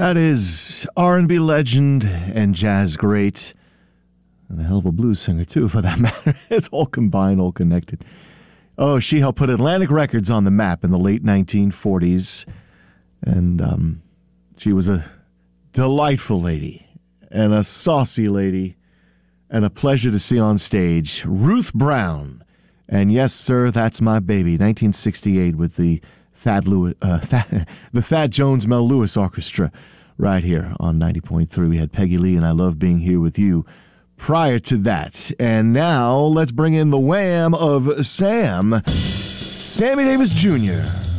That is R&B legend and jazz great, and a hell of a blues singer, too, for that matter. It's all combined, all connected. Oh, she helped put Atlantic Records on the map in the late 1940s, and she was a delightful lady and a saucy lady and a pleasure to see on stage. Ruth Brown. And yes, sir, that's my baby. 1968 with the Thad Jones Mel Lewis Orchestra right here on 90.3. We had Peggy Lee and I Love Being Here With You prior to that. And now let's bring in the wham of Sam, Sammy Davis Jr.